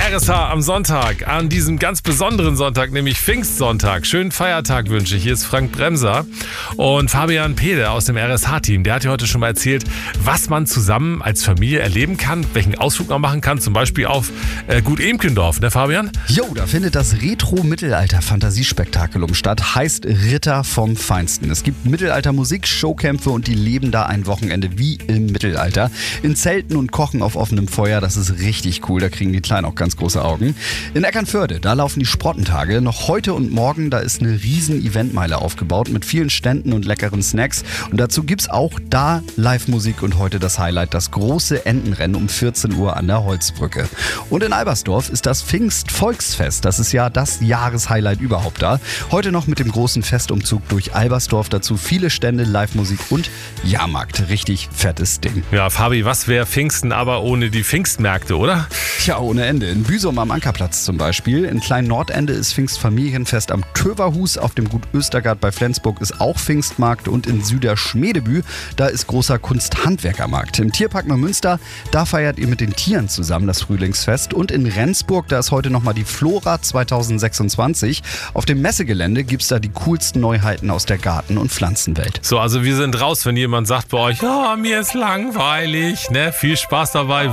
RSH am Sonntag, an diesem ganz besonderen Sonntag, nämlich Pfingstsonntag. Schönen Feiertag wünsche ich. Hier ist Frank Bremser und Fabian Pede aus dem RSH-Team. Der hat dir heute schon mal erzählt, was man zusammen als Familie erleben kann, welchen Ausflug man machen kann, zum Beispiel auf Gut Emkendorf, ne Fabian? Jo, da findet das Retro-Mittelalter-Fantasiespektakulum statt, heißt Ritter vom Feinsten. Es gibt Mittelalter-Musik, Showkämpfe und die leben da ein Wochenende wie im Mittelalter. In Zelten und kochen auf offenem Feuer, das ist richtig cool, da kriegen die Kleinen auch ganz große Augen. In Eckernförde, da laufen die Sprottentage. Noch heute und morgen, da ist eine riesen Eventmeile aufgebaut mit vielen Ständen und leckeren Snacks. Und dazu gibt's auch da Live-Musik und heute das Highlight, das große Entenrennen um 14 Uhr an der Holzbrücke. Und in Albersdorf ist das Pfingst-Volksfest. Das ist ja das Jahreshighlight überhaupt da. Heute noch mit dem großen Festumzug durch Albersdorf. Dazu viele Stände, Live-Musik und Jahrmarkt. Richtig fettes Ding. Ja, Fabi, was wäre Pfingsten aber ohne die Pfingstmärkte, oder? Tja, ohne Ende. In Büsum am Ankerplatz zum Beispiel. In Klein-Nordende ist Pfingstfamilienfest am Töverhus. Auf dem Gut Östergard bei Flensburg ist auch Pfingstmarkt. Und in Süderschmedebü, da ist großer Kunsthandwerkermarkt. Im Tierpark Neumünster, da feiert ihr mit den Tieren zusammen das Frühlingsfest. Und in Rendsburg, da ist heute nochmal die Flora 2026. Auf dem Messegelände gibt es da die coolsten Neuheiten aus der Garten- und Pflanzenwelt. So, also wir sind raus, wenn jemand sagt bei euch, ja, mir ist langweilig, ne? Viel Spaß dabei.